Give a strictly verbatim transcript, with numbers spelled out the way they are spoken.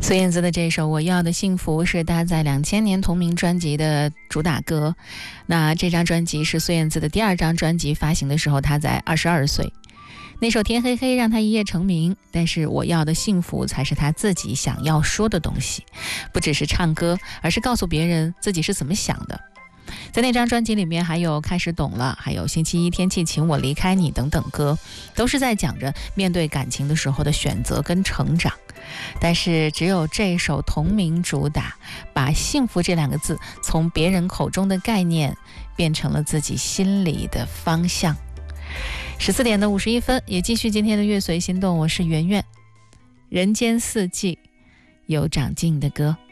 孙燕姿的这首《我要的幸福》是搭载两千年同名专辑的主打歌。那这张专辑是孙燕姿的第二张专辑，发行的时候她在二十二岁。那首《天黑黑》让她一夜成名，但是我要的幸福才是她自己想要说的东西，不只是唱歌，而是告诉别人自己是怎么想的。在那张专辑里面还有开始懂了，还有星期一天气请我离开你等等歌，都是在讲着面对感情的时候的选择跟成长。但是只有这首同名主打，把幸福这两个字从别人口中的概念变成了自己心里的方向。十四点的五十一分，也继续今天的乐随心动，我是圆圆。人间四季有长进的歌。